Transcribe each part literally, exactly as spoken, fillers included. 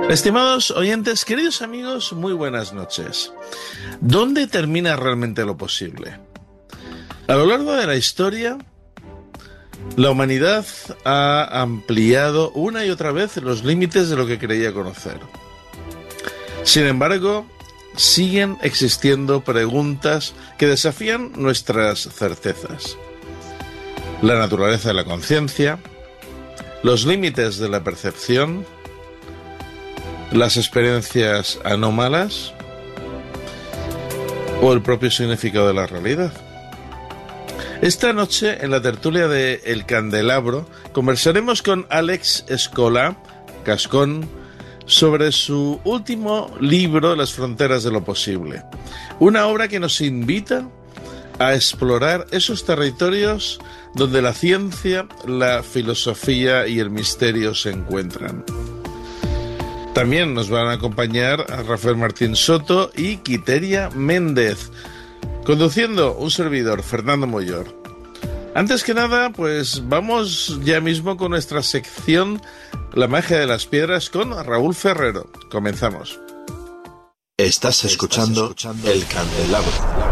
Estimados oyentes, queridos amigos, muy buenas noches. ¿Dónde termina realmente lo posible? A lo largo de la historia, la humanidad ha ampliado una y otra vez los límites de lo que creía conocer. Sin embargo, siguen existiendo preguntas que desafían nuestras certezas. La naturaleza de la conciencia, los límites de la percepción, las experiencias anómalas o el propio significado de la realidad. Esta noche, en la tertulia de El Candelabro, conversaremos con Àlex Escolà Cascón sobre su último libro, Las fronteras de lo posible, una obra que nos invita a explorar esos territorios donde la ciencia, la filosofía y el misterio se encuentran. También nos van a acompañar a Rafael Martín Soto y Quiteria Méndez, conduciendo un servidor, Fernando Mollor. Antes que nada, pues vamos ya mismo con nuestra sección La magia de las piedras con Raúl Ferrero. Comenzamos. Estás escuchando, Estás escuchando El Candelabro.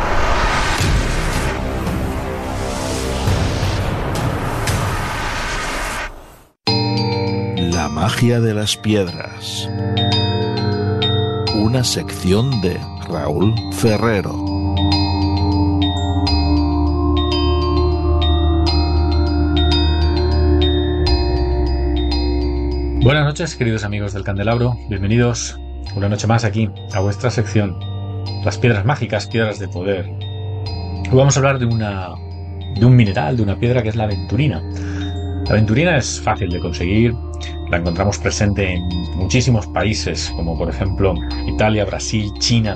La magia de las piedras. Una sección de Raúl Ferrero. Buenas noches, queridos amigos del Candelabro. Bienvenidos una noche más aquí a vuestra sección Las piedras mágicas, piedras de poder. Hoy vamos a hablar de una de un mineral, de una piedra que es la aventurina. La aventurina es fácil de conseguir. La encontramos presente en muchísimos países, como por ejemplo Italia, Brasil, China,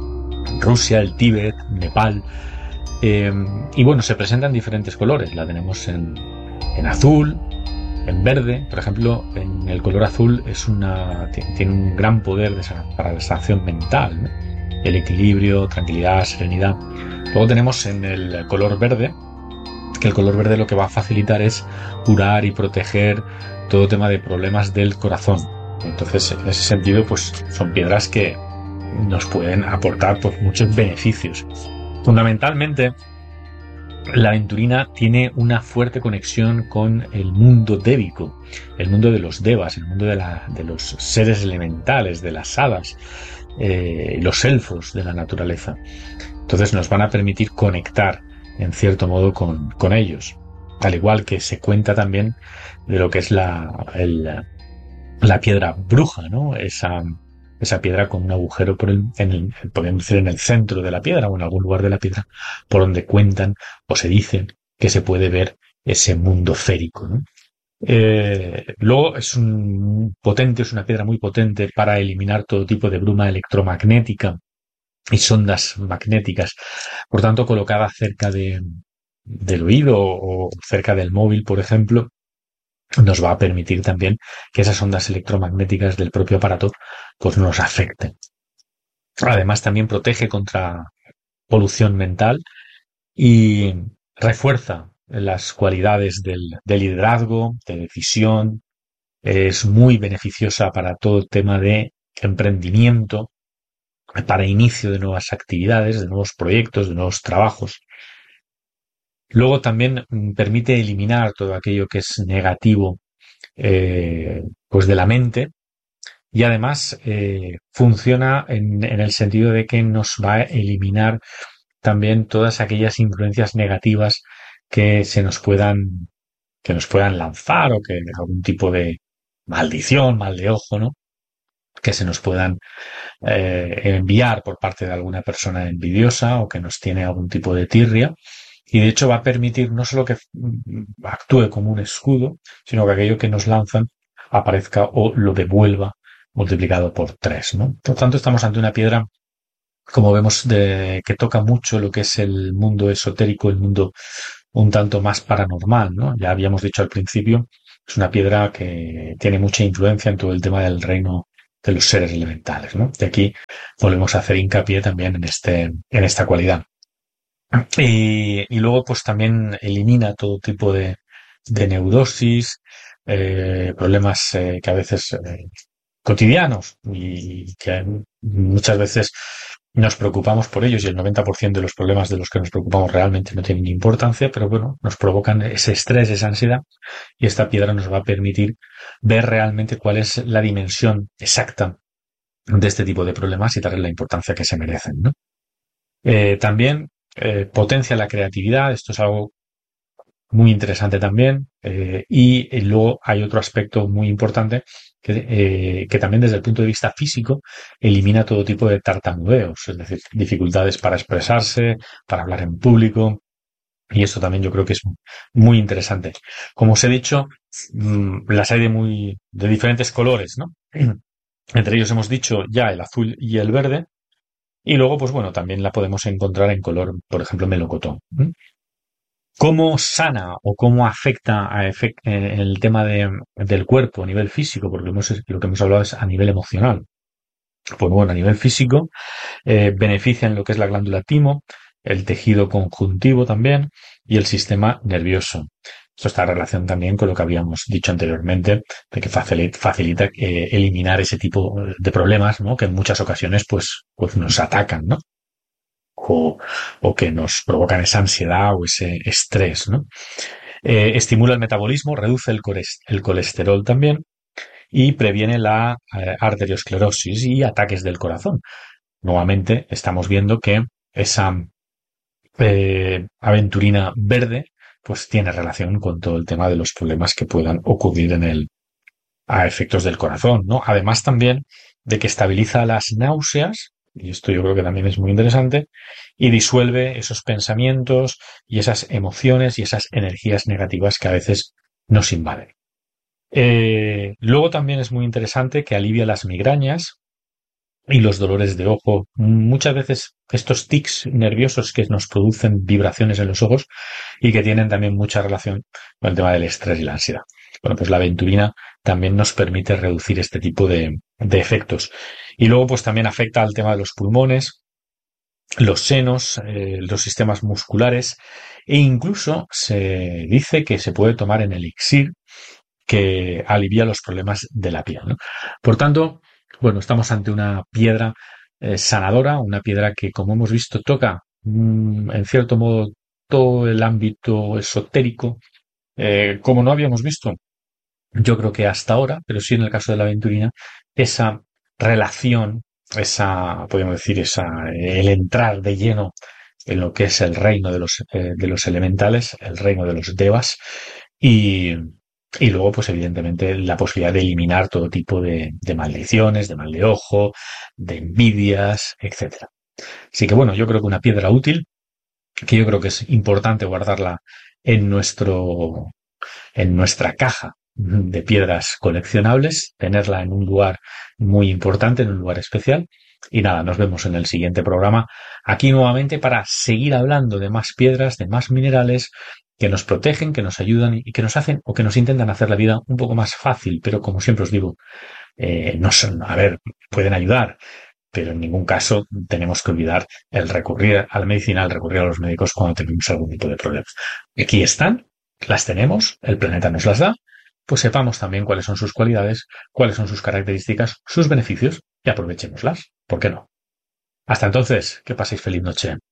Rusia, el Tíbet, Nepal. Eh, y bueno, se presenta en diferentes colores. La tenemos en, en azul, en verde. Por ejemplo, en el color azul es una, tiene un gran poder de, para la sanación mental, ¿no? El equilibrio, tranquilidad, serenidad. Luego tenemos en el color verde, que el color verde lo que va a facilitar es curar y proteger todo tema de problemas del corazón. Entonces, en ese sentido, pues son piedras que nos pueden aportar pues, muchos beneficios. Fundamentalmente, la aventurina tiene una fuerte conexión con el mundo débico, el mundo de los devas, el mundo de, la, de los seres elementales, de las hadas, eh, los elfos de la naturaleza. Entonces nos van a permitir conectar, en cierto modo, con, con ellos. Al igual que se cuenta también de lo que es la, el, la piedra bruja, ¿no? Esa, esa piedra con un agujero por el, en el, podemos decir en el centro de la piedra o en algún lugar de la piedra, por donde cuentan o se dice que se puede ver ese mundo férico, ¿no? Eh, luego es un potente, es una piedra muy potente para eliminar todo tipo de bruma electromagnética y sondas magnéticas. Por tanto, colocada cerca de del oído o cerca del móvil, por ejemplo, nos va a permitir también que esas ondas electromagnéticas del propio aparato pues no nos afecten. Además, también protege contra polución mental y refuerza las cualidades del, del liderazgo, de decisión. Es muy beneficiosa para todo el tema de emprendimiento, para inicio de nuevas actividades, de nuevos proyectos, de nuevos trabajos. Luego también permite eliminar todo aquello que es negativo eh, pues de la mente y además eh, funciona en, en el sentido de que nos va a eliminar también todas aquellas influencias negativas que se nos puedan que nos puedan lanzar o que algún tipo de maldición, mal de ojo, ¿no? Que se nos puedan eh, enviar por parte de alguna persona envidiosa o que nos tiene algún tipo de tirria. Y de hecho va a permitir no solo que actúe como un escudo, sino que aquello que nos lanzan aparezca o lo devuelva multiplicado por tres, ¿no? Por tanto, estamos ante una piedra, como vemos, de, que toca mucho lo que es el mundo esotérico, el mundo un tanto más paranormal, ¿no? Ya habíamos dicho al principio, es una piedra que tiene mucha influencia en todo el tema del reino de los seres elementales, ¿no? De aquí volvemos a hacer hincapié también en este, en esta cualidad. Y, y luego pues también elimina todo tipo de, de neurosis, eh, problemas eh, que a veces eh, cotidianos y que muchas veces nos preocupamos por ellos y el noventa por ciento de los problemas de los que nos preocupamos realmente no tienen importancia, pero bueno, nos provocan ese estrés, esa ansiedad, y esta piedra nos va a permitir ver realmente cuál es la dimensión exacta de este tipo de problemas y darle la importancia que se merecen, ¿no? Eh, también eh, potencia la creatividad, esto es algo muy interesante también, eh, y, y luego hay otro aspecto muy importante que, eh, que también desde el punto de vista físico elimina todo tipo de tartamudeos, es decir, dificultades para expresarse, para hablar en público, y esto también yo creo que es muy interesante. Como os he dicho, mmm, las hay de muy de diferentes colores, ¿no? Entre ellos hemos dicho ya el azul y el verde, y luego, pues bueno, también la podemos encontrar en color, por ejemplo, melocotón. ¿Cómo sana o cómo afecta a efect eh, el tema de, del cuerpo a nivel físico? Porque hemos, lo que hemos hablado es a nivel emocional. Pues bueno, a nivel físico eh, beneficia en lo que es la glándula timo, el tejido conjuntivo también y el sistema nervioso. Esto está en relación también con lo que habíamos dicho anteriormente, de que facilita, facilita eh, eliminar ese tipo de problemas, ¿no? Que en muchas ocasiones pues, pues nos atacan, ¿no? O, o que nos provocan esa ansiedad o ese estrés, ¿no? Eh, estimula el metabolismo, reduce el, el colesterol también y previene la eh, arteriosclerosis y ataques del corazón. Nuevamente estamos viendo que esa eh, aventurina verde pues tiene relación con todo el tema de los problemas que puedan ocurrir en el a efectos del corazón, ¿no? Además también de que estabiliza las náuseas, y esto yo creo que también es muy interesante, y disuelve esos pensamientos y esas emociones y esas energías negativas que a veces nos invaden. Eh, luego también es muy interesante que alivia las migrañas y los dolores de ojo. Muchas veces estos tics nerviosos que nos producen vibraciones en los ojos y que tienen también mucha relación con el tema del estrés y la ansiedad. Bueno, pues la aventurina también nos permite reducir este tipo de, de efectos. Y luego pues también afecta al tema de los pulmones, los senos, eh, los sistemas musculares e incluso se dice que se puede tomar en elixir que alivia los problemas de la piel, ¿no? Por tanto, bueno, estamos ante una piedra eh, sanadora, una piedra que, como hemos visto, toca mmm, en cierto modo todo el ámbito esotérico, eh, como no habíamos visto, yo creo que hasta ahora, pero sí en el caso de la aventurina, esa relación, esa, podemos decir, esa, el entrar de lleno en lo que es el reino de los, eh, de los elementales, el reino de los devas, y, y luego, pues evidentemente, la posibilidad de eliminar todo tipo de, de maldiciones, de mal de ojo, de envidias, etcétera. Así que bueno, yo creo que una piedra útil, que yo creo que es importante guardarla en nuestro, en nuestra caja de piedras coleccionables, tenerla en un lugar muy importante, en un lugar especial. Y nada, nos vemos en el siguiente programa aquí nuevamente para seguir hablando de más piedras, de más minerales que nos protegen, que nos ayudan y que nos hacen o que nos intentan hacer la vida un poco más fácil, pero como siempre os digo, eh, no son, a ver, pueden ayudar, pero en ningún caso tenemos que olvidar el recurrir a la medicina, el recurrir a los médicos cuando tenemos algún tipo de problemas. Aquí están, las tenemos, el planeta nos las da, pues sepamos también cuáles son sus cualidades, cuáles son sus características, sus beneficios y aprovechémoslas. ¿Por qué no? Hasta entonces, que paséis feliz noche.